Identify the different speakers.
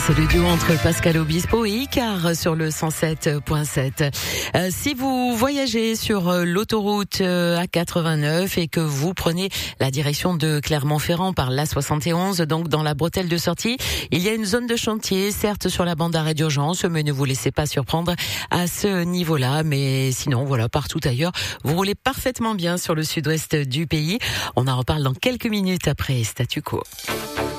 Speaker 1: c'est le duo entre Pascal Obispo et Icar sur le 107.7. Si vous voyagez sur l'autoroute A89 et que vous prenez la direction de Clermont-Ferrand par l'A71, donc dans la bretelle de sortie, il y a une zone de chantier, certes sur la bande d'arrêt d'urgence, mais ne vous laissez pas surprendre à ce niveau-là. Mais sinon, voilà, partout ailleurs, vous roulez parfaitement bien sur le sud-ouest du pays. On en reparle dans quelques minutes après Statu Quo.